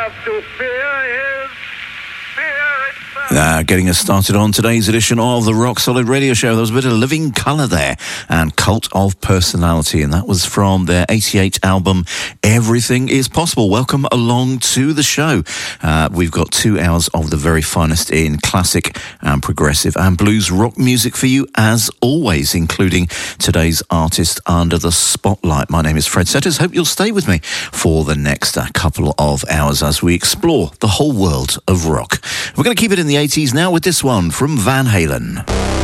have to fear his spirit. Getting us started on today's edition of the Rock Solid Radio Show. There was a bit of Living Colour there and Cult of Personality, and that was from their 88 album, Everything is Possible. Welcome along to the show. We've got 2 hours of the very finest in classic and progressive and blues rock music for you, as always, including today's artist under the spotlight. My name is Fred Setters. Hope you'll stay with me for the next couple of hours as we explore the whole world of rock. We're going to keep it in the 80s now with this one from Van Halen.